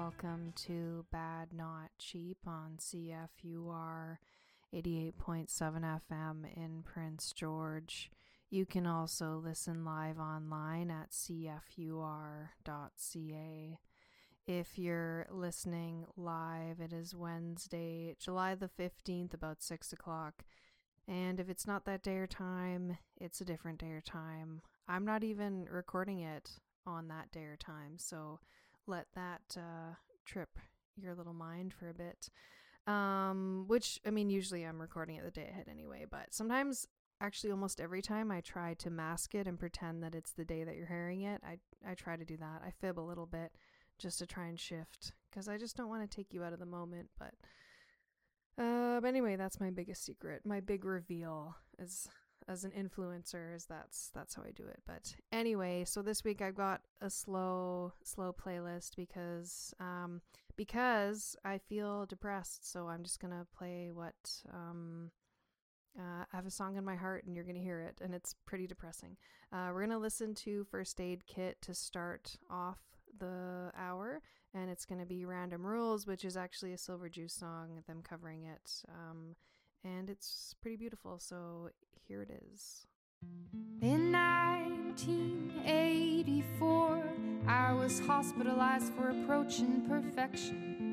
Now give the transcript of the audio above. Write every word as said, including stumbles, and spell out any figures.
welcome to Bad Not Cheap on C F U R eighty-eight point seven F M in Prince George. You can also listen live online at c f u r dot c a. If you're listening live, it is Wednesday, July the fifteenth, about six o'clock. And if it's not that day or time, it's a different day or time. I'm not even recording it on that day or time, so let that uh, trip your little mind for a bit. Um, which, I mean, usually I'm recording it the day ahead anyway, but sometimes, actually almost every time, I try to mask it and pretend that it's the day that you're hearing it. I, I try to do that. I fib a little bit just to try and shift, because I just don't want to take you out of the moment, but... Uh, but anyway, that's my biggest secret. My big reveal as as an influencer is that's that's how I do it. But anyway, so this week I've got a slow slow playlist because um because I feel depressed. So I'm just gonna play what um uh, I have a song in my heart and you're gonna hear it, and it's pretty depressing. Uh, we're gonna listen to First Aid Kit to start off the hour, and it's going to be Random Rules, which is actually a Silver Juice song, them covering it, um, and it's pretty beautiful, so here it is. In nineteen eighty-four, I was hospitalized for approaching perfection.